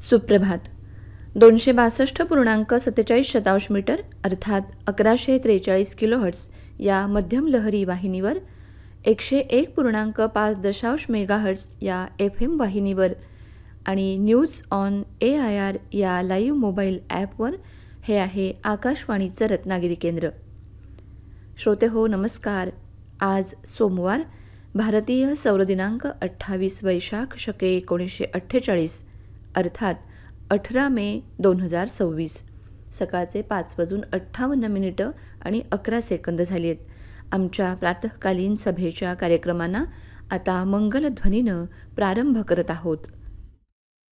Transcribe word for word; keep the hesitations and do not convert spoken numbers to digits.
सुप्रभात. दोनशे बासष्ट पूर्णांक सत्तेचाळीस शतांश मीटर अर्थात अकराशे त्रेचाळीस किलोहर्ट्झ या मध्यम लहरी वाहिनीवर, एकशे एक पूर्णांक पाच दशांश मेगाहर्ट्झ या एफ एम वाहिनीवर आणि news on A I R या लाईव्ह मोबाईल ॲपवर हे आहे आकाशवाणीचं रत्नागिरी केंद्र. श्रोते हो, नमस्कार. आज सोमवार, भारतीय सौर दिनांक अठ्ठावीस वैशाख शके एकोणीसशे अठ्ठेचाळीस अर्थात अठरा मे दोन हजार सव्वीस. सकाळचे पाच वाजून अठ्ठावन्न मिनिटं आणि अकरा सेकंद झाली आहेत. आमच्या प्रातःकालीन सभेच्या कार्यक्रमांना आता मंगलध्वनीनं प्रारंभ करत आहोत.